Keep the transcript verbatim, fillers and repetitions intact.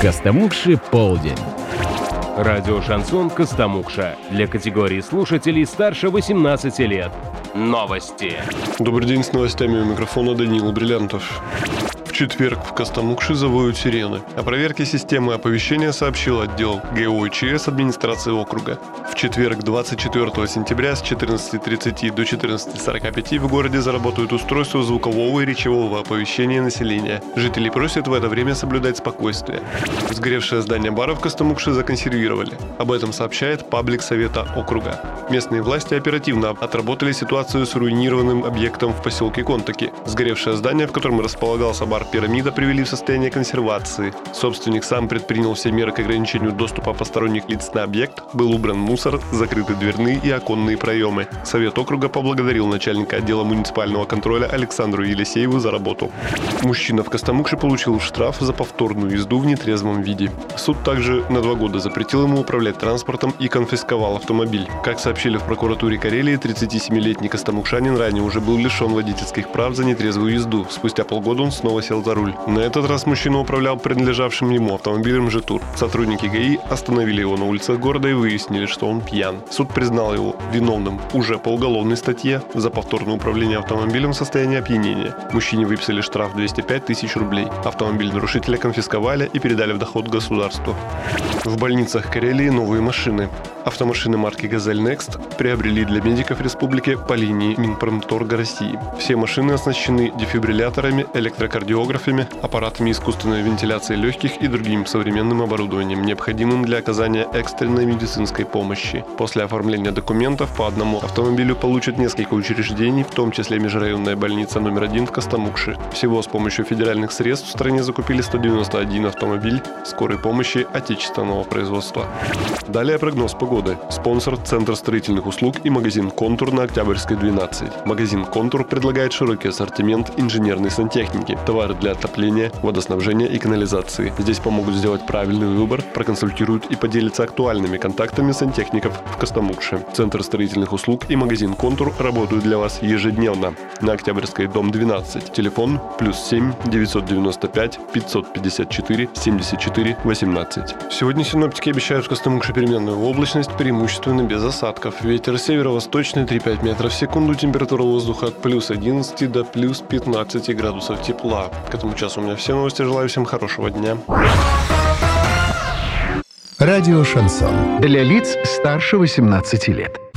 Костомукши полдень. Радио «Шансон» Костомукша. Для категории слушателей старше восемнадцати лет. Новости. Добрый день, с новостями у микрофона Даниил Бриллиантов. В четверг в Костомукше завоют сирены. О проверке системы оповещения сообщил отдел ГОЧС администрации округа. В четверг, двадцать четвёртого сентября, с четырнадцати тридцати до четырнадцати сорока пяти в городе заработают устройства звукового и речевого оповещения населения. Жители просят в это время соблюдать спокойствие. Сгоревшее здание бара в Костомукше законсервировали. Об этом сообщает паблик Совета округа. Местные власти оперативно отработали ситуацию с руинированным объектом в поселке Контаки. Сгоревшее здание, в котором располагался бар «Пирамида», привели в состояние консервации. Собственник сам предпринял все меры к ограничению доступа посторонних лиц на объект, был убран мусор, закрыты дверные и оконные проемы. Совет округа поблагодарил начальника отдела муниципального контроля Александру Елисееву за работу. Мужчина в Костомукше получил штраф за повторную езду в нетрезвом виде. Суд также на два года запретил ему управлять транспортом и конфисковал автомобиль. Как сообщили в прокуратуре Карелии, тридцатисемилетний костомукшанин ранее уже был лишен водительских прав за нетрезвую езду. Спустя полгода он снова сел за руль. На этот раз мужчина управлял принадлежавшим ему автомобилем «Жетур». Сотрудники ГАИ остановили его на улицах города и выяснили, что он пьян. Суд признал его виновным уже по уголовной статье за повторное управление автомобилем в состоянии опьянения. Мужчине выписали штраф двести пять тысяч рублей. Автомобиль нарушителя конфисковали и передали в доход государству. В больницах Карелии новые машины. Автомашины марки «Газель Next» приобрели для медиков республики по линии Минпромторга России. Все машины оснащены дефибрилляторами, электрокардиографами, аппаратами искусственной вентиляции легких и другим современным оборудованием, необходимым для оказания экстренной медицинской помощи. После оформления документов по одному автомобилю получат несколько учреждений, в том числе межрайонная больница номер один в Костомукше. Всего с помощью федеральных средств в стране закупили сто девяносто один автомобиль скорой помощи отечественного производства. Далее прогноз погоды. Спонсор – Центр строительных услуг и магазин «Контур» на Октябрьской, двенадцать. Магазин «Контур» предлагает широкий ассортимент инженерной сантехники, товары для отопления, водоснабжения и канализации. Здесь помогут сделать правильный выбор, проконсультируют и поделятся актуальными контактами сантехников в Костомукше. Центр строительных услуг и магазин «Контур» работают для вас ежедневно. На Октябрьской, дом двенадцать. Телефон плюс семь девятьсот девяносто пять пятьсот пятьдесят четыре семьдесят четыре восемнадцать. Сегодня синоптики обещают в Костомукше переменную облачность, преимущественно без осадков. Ветер северо-восточный три-пять метров в секунду. Температура воздуха от плюс одиннадцати до плюс пятнадцати градусов тепла. К этому часу у меня все новости. Желаю всем хорошего дня. Радио «Шансон». Для лиц старше восемнадцати лет.